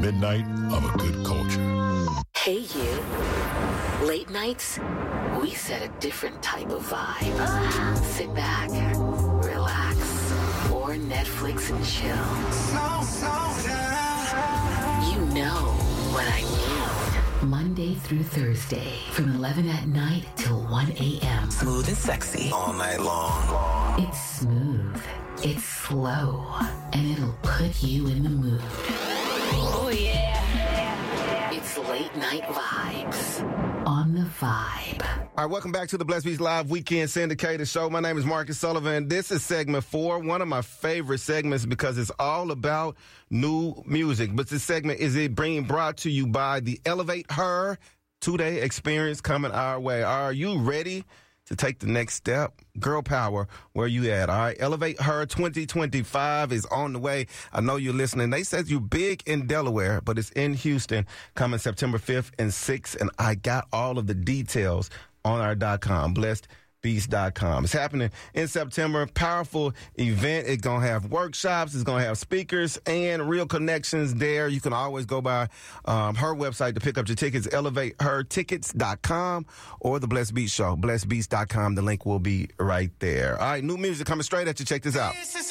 midnight of a good culture. Hey, you. Late nights, we set a different type of vibe. Sit back, relax, or Netflix and chill. You know what I mean. Monday through Thursday, from 11 at night till 1 a.m. Smooth and sexy all night long. It's smooth, it's slow, and it'll put you in the mood. Oh, yeah. It's Late Night Vibes on The Vibe. All right, welcome back to the Blessed Beats Live Weekend Syndicated Show. My name is Marcus Sullivan. This is segment 4, one of my favorite segments because it's all about new music. But this segment is being brought to you by the Elevate Her 2-day experience coming our way. Are you ready to take the next step? Girl power, where you at? All right, Elevate Her 2025 is on the way. I know you're listening. They said you're big in Delaware, but it's in Houston coming September 5th and 6th, and I got all of the details on our .com, blessedbeats.com. It's happening in September. Powerful event. It's going to have workshops. It's going to have speakers and real connections there. You can always go by her website to pick up your tickets, elevatehertickets.com, or the Blessed Beats Show, blessedbeats.com. The link will be right there. All right, new music coming straight at you. Check this out.